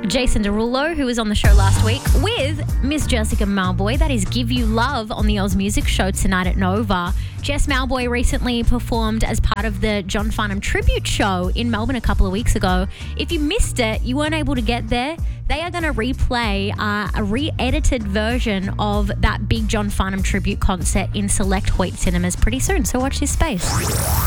Jason Derulo, who was on the show last week with Miss Jessica Mauboy. That is Give You Love on the Oz Music Show tonight at Nova. Jess Mauboy recently performed as part of the John Farnham Tribute Show in Melbourne a couple of weeks ago. If you missed it, you weren't able to get there, they are going to replay a re-edited version of that big John Farnham Tribute concert in select Hoyt cinemas pretty soon, so watch this space.